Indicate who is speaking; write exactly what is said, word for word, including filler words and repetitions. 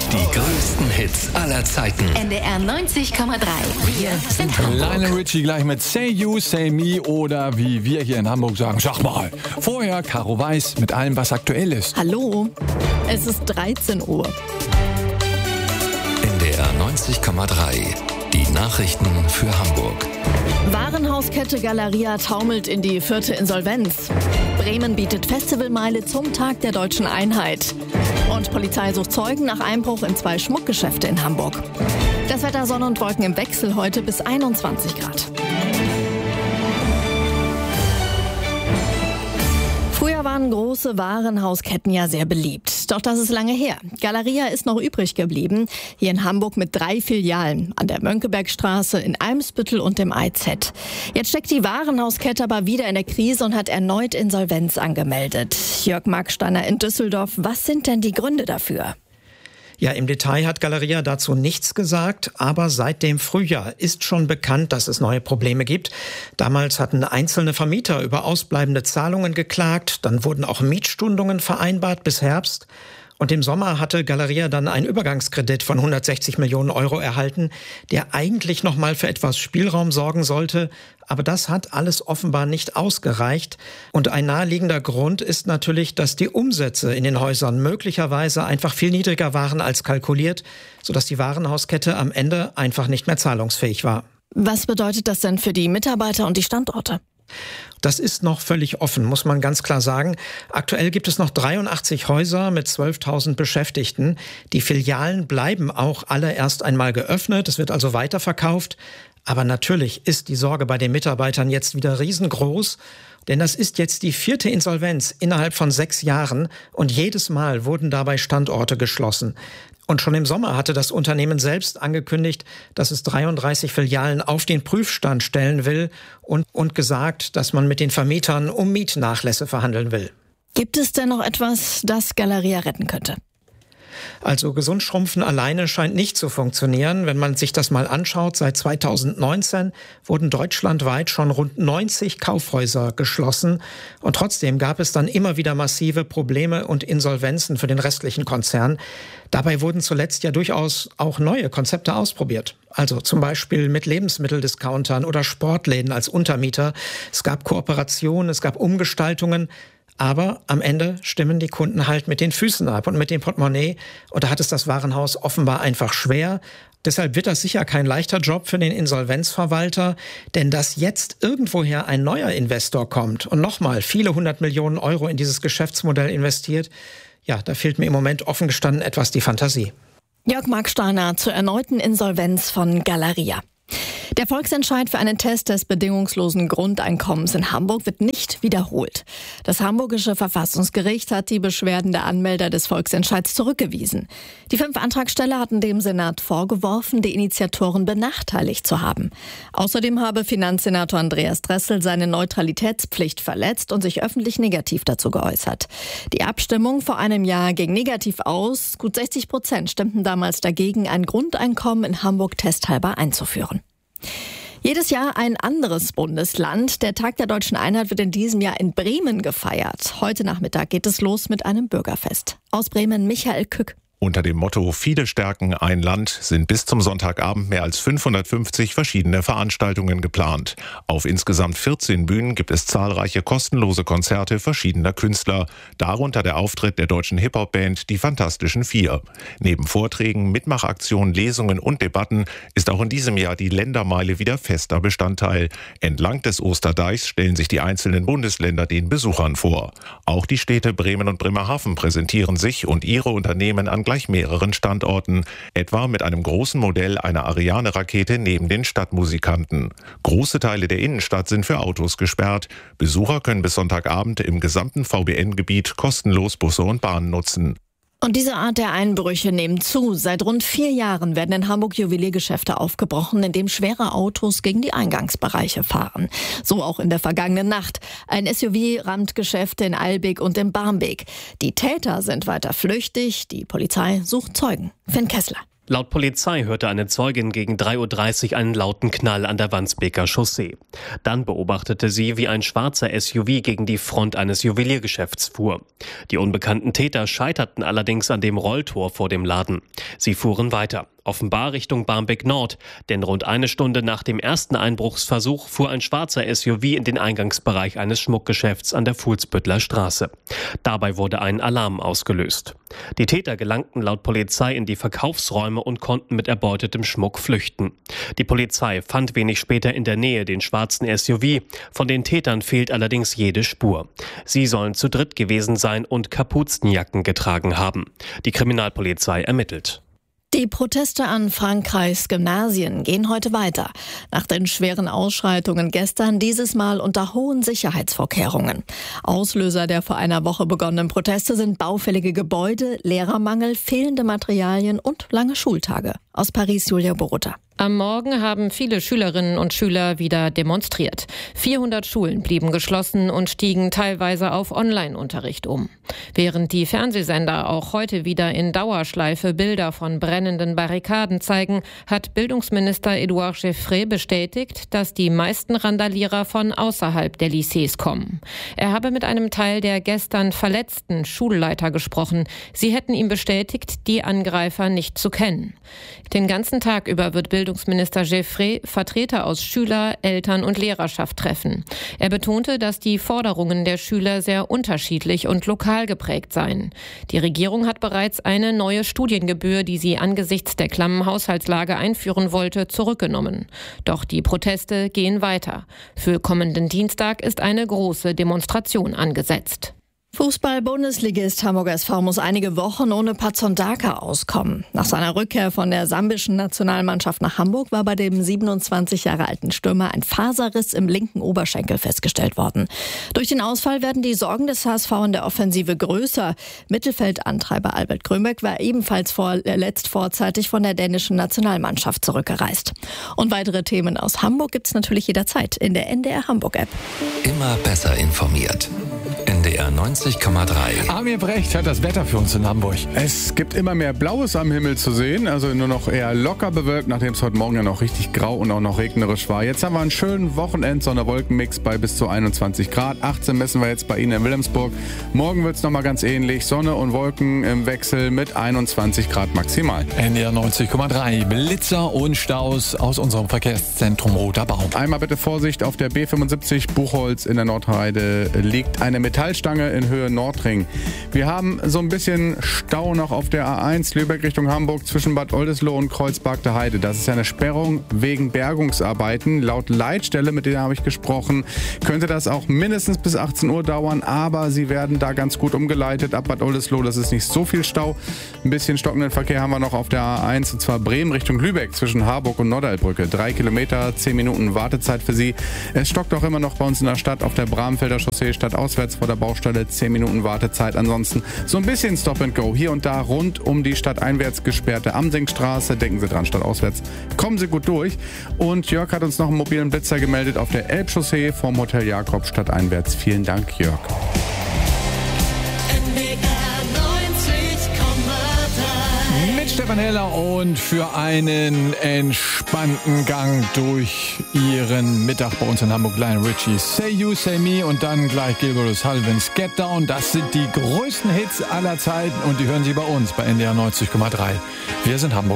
Speaker 1: Die größten Hits aller Zeiten.
Speaker 2: N D R neunzig Komma drei. Wir sind Hamburg.
Speaker 3: Lionel Richie gleich mit Say You, Say Me oder wie wir hier in Hamburg sagen, sag mal. Vorher Caro Weiß mit allem, was aktuell ist.
Speaker 4: Hallo, es ist dreizehn Uhr.
Speaker 1: N D R neunzig Komma drei. Die Nachrichten für Hamburg.
Speaker 4: Warenhauskette Galeria taumelt in die vierte Insolvenz. Bremen bietet Festivalmeile zum Tag der deutschen Einheit. Und Polizei sucht Zeugen nach Einbruch in zwei Schmuckgeschäfte in Hamburg. Das Wetter: Sonne und Wolken im Wechsel, heute bis einundzwanzig Grad. Früher waren große Warenhausketten ja sehr beliebt. Doch das ist lange her. Galeria ist noch übrig geblieben. Hier in Hamburg mit drei Filialen. An der Mönckebergstraße, in Eimsbüttel und dem I Z. Jetzt steckt die Warenhauskette aber wieder in der Krise und hat erneut Insolvenz angemeldet. Jörg Marksteiner in Düsseldorf. Was sind denn die Gründe dafür?
Speaker 5: Ja, im Detail hat Galeria dazu nichts gesagt, aber seit dem Frühjahr ist schon bekannt, dass es neue Probleme gibt. Damals hatten einzelne Vermieter über ausbleibende Zahlungen geklagt, dann wurden auch Mietstundungen vereinbart bis Herbst. Und im Sommer hatte Galeria dann einen Übergangskredit von hundertsechzig Millionen Euro erhalten, der eigentlich noch mal für etwas Spielraum sorgen sollte. Aber das hat alles offenbar nicht ausgereicht. Und ein naheliegender Grund ist natürlich, dass die Umsätze in den Häusern möglicherweise einfach viel niedriger waren als kalkuliert, sodass die Warenhauskette am Ende einfach nicht mehr zahlungsfähig war.
Speaker 4: Was bedeutet das denn für die Mitarbeiter und die Standorte?
Speaker 5: Das ist noch völlig offen, muss man ganz klar sagen. Aktuell gibt es noch dreiundachtzig Häuser mit zwölftausend Beschäftigten. Die Filialen bleiben auch alle erst einmal geöffnet. Es wird also weiterverkauft. Aber natürlich ist die Sorge bei den Mitarbeitern jetzt wieder riesengroß. Denn das ist jetzt die vierte Insolvenz innerhalb von sechs Jahren. Und jedes Mal wurden dabei Standorte geschlossen. Und schon im Sommer hatte das Unternehmen selbst angekündigt, dass es dreiunddreißig Filialen auf den Prüfstand stellen will und, und gesagt, dass man mit den Vermietern um Mietnachlässe verhandeln will.
Speaker 4: Gibt es denn noch etwas, das Galeria retten könnte?
Speaker 5: Also gesund schrumpfen alleine scheint nicht zu funktionieren. Wenn man sich das mal anschaut, seit zweitausendneunzehn wurden deutschlandweit schon rund neunzig Kaufhäuser geschlossen. Und trotzdem gab es dann immer wieder massive Probleme und Insolvenzen für den restlichen Konzern. Dabei wurden zuletzt ja durchaus auch neue Konzepte ausprobiert. Also zum Beispiel mit Lebensmitteldiscountern oder Sportläden als Untermieter. Es gab Kooperationen, es gab Umgestaltungen. Aber am Ende stimmen die Kunden halt mit den Füßen ab und mit dem Portemonnaie. Und da hat es das Warenhaus offenbar einfach schwer. Deshalb wird das sicher kein leichter Job für den Insolvenzverwalter. Denn dass jetzt irgendwoher ein neuer Investor kommt und nochmal viele hundert Millionen Euro in dieses Geschäftsmodell investiert, ja, da fehlt mir im Moment offen gestanden etwas die Fantasie.
Speaker 4: Jörg Marksteiner zur erneuten Insolvenz von Galeria. Der Volksentscheid für einen Test des bedingungslosen Grundeinkommens in Hamburg wird nicht wiederholt. Das hamburgische Verfassungsgericht hat die Beschwerden der Anmelder des Volksentscheids zurückgewiesen. Die fünf Antragsteller hatten dem Senat vorgeworfen, die Initiatoren benachteiligt zu haben. Außerdem habe Finanzsenator Andreas Dressel seine Neutralitätspflicht verletzt und sich öffentlich negativ dazu geäußert. Die Abstimmung vor einem Jahr ging negativ aus. Gut sechzig Prozent stimmten damals dagegen, ein Grundeinkommen in Hamburg testhalber einzuführen. Jedes Jahr ein anderes Bundesland. Der Tag der deutschen Einheit wird in diesem Jahr in Bremen gefeiert. Heute Nachmittag geht es los mit einem Bürgerfest. Aus Bremen Michael Kück.
Speaker 6: Unter dem Motto Viele stärken ein Land sind bis zum Sonntagabend mehr als fünfhundertfünfzig verschiedene Veranstaltungen geplant. Auf insgesamt vierzehn Bühnen gibt es zahlreiche kostenlose Konzerte verschiedener Künstler, darunter der Auftritt der deutschen Hip-Hop-Band Die Fantastischen Vier. Neben Vorträgen, Mitmachaktionen, Lesungen und Debatten ist auch in diesem Jahr die Ländermeile wieder fester Bestandteil. Entlang des Osterdeichs stellen sich die einzelnen Bundesländer den Besuchern vor. Auch die Städte Bremen und Bremerhaven präsentieren sich und ihre Unternehmen an gleich mehreren Standorten, etwa mit einem großen Modell einer Ariane-Rakete neben den Stadtmusikanten. Große Teile der Innenstadt sind für Autos gesperrt. Besucher können bis Sonntagabend im gesamten V B N-Gebiet kostenlos Busse und Bahnen nutzen.
Speaker 4: Und diese Art der Einbrüche nehmen zu. Seit rund vier Jahren werden in Hamburg Juweliergeschäfte aufgebrochen, in dem schwere Autos gegen die Eingangsbereiche fahren. So auch in der vergangenen Nacht. Ein S U V rammt Geschäfte in Eilbek und in Barmbek. Die Täter sind weiter flüchtig. Die Polizei sucht Zeugen. Finn Kessler.
Speaker 7: Laut Polizei hörte eine Zeugin gegen drei Uhr dreißig einen lauten Knall an der Wandsbeker Chaussee. Dann beobachtete sie, wie ein schwarzer S U V gegen die Front eines Juweliergeschäfts fuhr. Die unbekannten Täter scheiterten allerdings an dem Rolltor vor dem Laden. Sie fuhren weiter, offenbar Richtung Barmbek Nord, denn rund eine Stunde nach dem ersten Einbruchsversuch fuhr ein schwarzer S U V in den Eingangsbereich eines Schmuckgeschäfts an der Fuhlsbüttler Straße. Dabei wurde ein Alarm ausgelöst. Die Täter gelangten laut Polizei in die Verkaufsräume und konnten mit erbeutetem Schmuck flüchten. Die Polizei fand wenig später in der Nähe den schwarzen S U V. Von den Tätern fehlt allerdings jede Spur. Sie sollen zu dritt gewesen sein und Kapuzenjacken getragen haben. Die Kriminalpolizei ermittelt.
Speaker 4: Die Proteste an Frankreichs Gymnasien gehen heute weiter. Nach den schweren Ausschreitungen gestern dieses Mal unter hohen Sicherheitsvorkehrungen. Auslöser der vor einer Woche begonnenen Proteste sind baufällige Gebäude, Lehrermangel, fehlende Materialien und lange Schultage. Aus Paris Julia Borutta.
Speaker 8: Am Morgen haben viele Schülerinnen und Schüler wieder demonstriert. vierhundert Schulen blieben geschlossen und stiegen teilweise auf Online-Unterricht um. Während die Fernsehsender auch heute wieder in Dauerschleife Bilder von brennenden Barrikaden zeigen, hat Bildungsminister Édouard Geoffrey bestätigt, dass die meisten Randalierer von außerhalb der Lycées kommen. Er habe mit einem Teil der gestern verletzten Schulleiter gesprochen. Sie hätten ihm bestätigt, die Angreifer nicht zu kennen. Den ganzen Tag über wird Bildungsminister Bildungsminister Geoffrey Vertreter aus Schüler-, Eltern- und Lehrerschaft treffen. Er betonte, dass die Forderungen der Schüler sehr unterschiedlich und lokal geprägt seien. Die Regierung hat bereits eine neue Studiengebühr, die sie angesichts der klammen Haushaltslage einführen wollte, zurückgenommen. Doch die Proteste gehen weiter. Für kommenden Dienstag ist eine große Demonstration angesetzt.
Speaker 4: Fußball-Bundesligist Hamburger S V muss einige Wochen ohne Patson Daka auskommen. Nach seiner Rückkehr von der sambischen Nationalmannschaft nach Hamburg war bei dem siebenundzwanzig Jahre alten Stürmer ein Faserriss im linken Oberschenkel festgestellt worden. Durch den Ausfall werden die Sorgen des H S V in der Offensive größer. Mittelfeldantreiber Albert Grönbeck war ebenfalls vorletzt vorzeitig von der dänischen Nationalmannschaft zurückgereist. Und weitere Themen aus Hamburg gibt's natürlich jederzeit in der N D R Hamburg-App.
Speaker 1: Immer besser informiert. N D R neunzig Komma drei.
Speaker 3: Amir Brecht hat das Wetter für uns in Hamburg. Es gibt immer mehr Blaues am Himmel zu sehen, also nur noch eher locker bewölkt, nachdem es heute Morgen ja noch richtig grau und auch noch regnerisch war. Jetzt haben wir einen schönen Wochenend-Sonne-Wolken-Mix bei bis zu einundzwanzig Grad. achtzehn messen wir jetzt bei Ihnen in Wilhelmsburg. Morgen wird es nochmal ganz ähnlich. Sonne und Wolken im Wechsel mit einundzwanzig Grad maximal. N D R neunzig Komma drei. Blitzer und Staus aus unserem Verkehrszentrum Roter Baum. Einmal bitte Vorsicht, auf der B fünfundsiebzig Buchholz in der Nordheide liegt eine Metallstange in Höhe Nordring. Wir haben so ein bisschen Stau noch auf der A eins Lübeck Richtung Hamburg zwischen Bad Oldesloe und Kreuzberg der Heide. Das ist ja eine Sperrung wegen Bergungsarbeiten. Laut Leitstelle, mit der habe ich gesprochen, könnte das auch mindestens bis achtzehn Uhr dauern, aber sie werden da ganz gut umgeleitet ab Bad Oldesloe. Das ist nicht so viel Stau. Ein bisschen stockenden Verkehr haben wir noch auf der A eins, und zwar Bremen Richtung Lübeck zwischen Harburg und Nordalbrücke. Drei Kilometer, zehn Minuten Wartezeit für Sie. Es stockt auch immer noch bei uns in der Stadt auf der Bramfelder Chaussee stadtauswärts vor der Baustelle, zehn Minuten Wartezeit. Ansonsten so ein bisschen Stop and Go. Hier und da rund um die stadteinwärts gesperrte Amsingstraße. Denken Sie dran, stadtauswärts kommen Sie gut durch. Und Jörg hat uns noch einen mobilen Blitzer gemeldet auf der Elbchaussee vom Hotel Jakob stadteinwärts. Vielen Dank, Jörg. Mit Stefan Heller und für einen entspannten Gang durch Ihren Mittag bei uns in Hamburg, Lionel Richie, Say You, Say Me und dann gleich Gilbert Sullivan's Get Down. Das sind die größten Hits aller Zeiten und die hören Sie bei uns bei N D R neunzig Komma drei. Wir sind Hamburg.